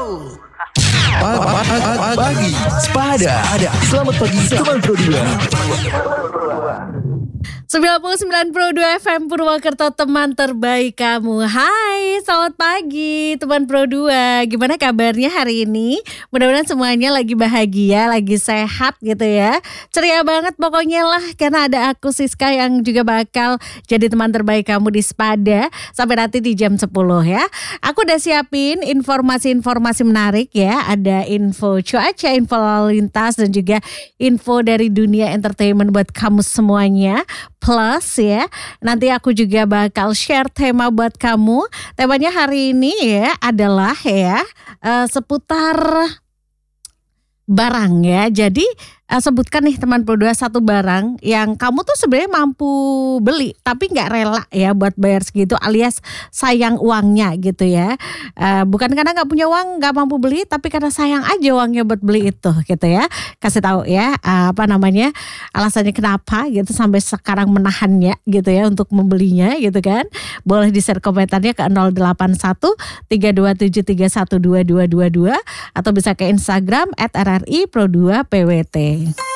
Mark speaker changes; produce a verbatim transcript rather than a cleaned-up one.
Speaker 1: Pagi Sepada. Selamat pagi teman Pro dua.
Speaker 2: sembilan puluh sembilan Pro dua F M Purwokerto, teman terbaik kamu. Hai, selamat pagi teman Pro dua. Gimana kabarnya hari ini? Mudah-mudahan semuanya lagi bahagia, lagi sehat gitu ya. Ceria banget pokoknya lah, karena ada aku Siska yang juga bakal jadi teman terbaik kamu di Sepada sampai nanti di jam sepuluh ya. Aku udah siapin informasi-informasi menarik ya. Ada info cuaca, info lalu lintas, dan juga info dari dunia entertainment buat kamu semuanya. Plus ya, nanti aku juga bakal share tema buat kamu. Temanya hari ini ya adalah ya uh, seputar barang ya. Jadi uh, sebutkan nih teman Pro dua satu barang yang kamu tuh sebenarnya mampu beli tapi nggak rela ya buat bayar segitu, alias sayang uangnya gitu ya. Uh, bukan karena nggak punya uang, nggak mampu beli, tapi karena sayang aja uangnya buat beli itu gitu ya. Kasih tahu ya uh, apa namanya alasannya kenapa gitu sampai sekarang menahannya gitu ya untuk membelinya gitu kan. Boleh di share komentarnya ke nol delapan satu tiga dua tujuh tiga satu dua dua dua dua atau bisa ke Instagram at r r i pro dua p w t.